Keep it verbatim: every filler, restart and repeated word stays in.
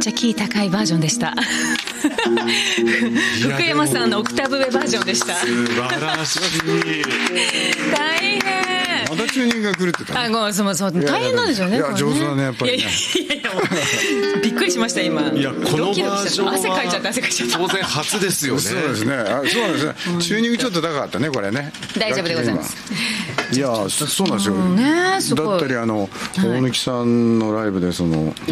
ちゃキー高いバージョンでした福山さんのオクターブ上バージョンでした。 素晴らしい大変。 またチューニングが来るって言ったあ、もうそうそう大変なんですよね。 いや、上手だねやっぱりね。 いやいやいやびっくりしました今。 いや、このバージョンは汗かいちゃった汗かいちゃった当然初ですよね。 そうですね。あ、そうですね。チューニングちょっと高かったねこれね。 大丈夫でございます。 いや、そうなんですよ。 ね、すごい。 だったりあの大貫さんのライブでその